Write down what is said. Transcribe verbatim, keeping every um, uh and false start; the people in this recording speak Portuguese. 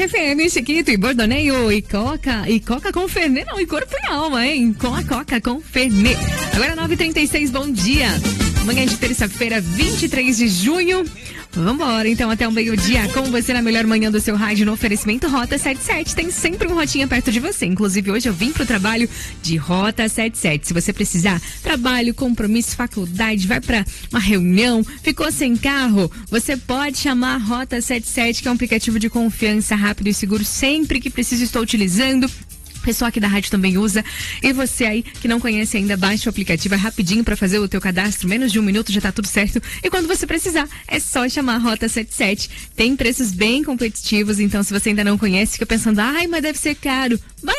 sete F M, Chiquito e Bordoneio e Coca, e Coca com Fernê, não, e corpo e alma, hein? Com a Coca com Fernê. Agora nove e trinta e seis, bom dia. Manhã de terça-feira, vinte e três de junho. Vambora, então, até o meio-dia, com você na melhor manhã do seu rádio, no oferecimento Rota setenta e sete. Tem sempre um Rotinha perto de você. Inclusive, hoje eu vim pro trabalho de Rota setenta e sete. Se você precisar, trabalho, compromisso, faculdade, vai pra uma reunião, ficou sem carro, você pode chamar a Rota setenta e sete, que é um aplicativo de confiança, rápido e seguro. Sempre que preciso, estou utilizando. O pessoal aqui da rádio também usa. E você aí que não conhece ainda, baixa o aplicativo, é rapidinho para fazer o teu cadastro, menos de um minuto já tá tudo certo. E quando você precisar, é só chamar a Rota setenta e sete. Tem preços bem competitivos, então se você ainda não conhece, fica pensando, ai, mas deve ser caro.